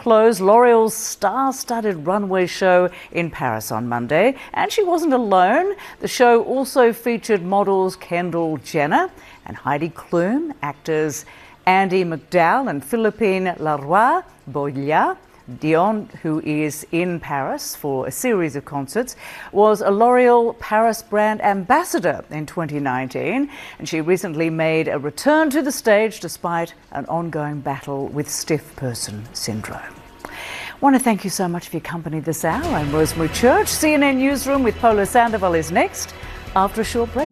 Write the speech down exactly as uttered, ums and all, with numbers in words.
close L'Oreal's star-studded runway show in Paris on Monday. And she wasn't alone. The show also featured models Kendall Jenner and Heidi Klum, actors Andie MacDowell and Philippine Leroy Boilia. Dion, who is in Paris for a series of concerts, was a L'Oreal Paris brand ambassador in twenty nineteen, and she recently made a return to the stage despite an ongoing battle with stiff person syndrome. I want to thank you so much for your company this hour. I'm Rosemary Church. C N N Newsroom with Polo Sandoval is next after a short break.